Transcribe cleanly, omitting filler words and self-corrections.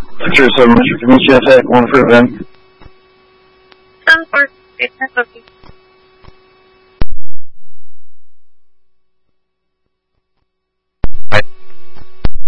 Victor 7 Mr. Community FA, 1 for event. 10-4,